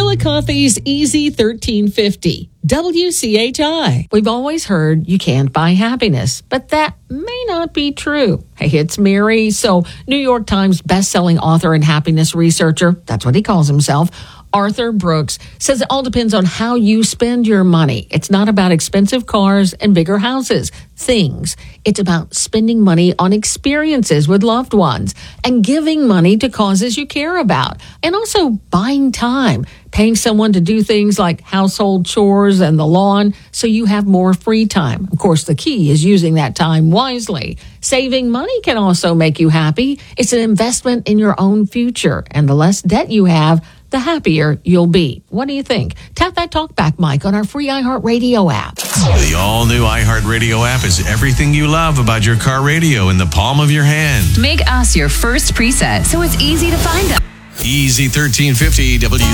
Chillicothe's Easy 1350. WCHI. We've always heard you can't buy happiness, but that may not be true. Hey, it's Mary. So, New York Times bestselling author and happiness researcher, that's what he calls himself, Arthur Brooks, says it all depends on how you spend your money. It's not about expensive cars and bigger houses, things. It's about spending money on experiences with loved ones and giving money to causes you care about. And also buying time, paying someone to do things like household chores and the lawn so you have more free time. Of course, the key is using that time wisely. Saving money can also make you happy. It's an investment in your own future. And the less debt you have, the happier you'll be. What do you think? Tap that talkback mic on our free iHeartRadio app. The all-new iHeartRadio app is everything you love about your car radio in the palm of your hand. Make us your first preset so it's easy to find them. Easy 1350 W.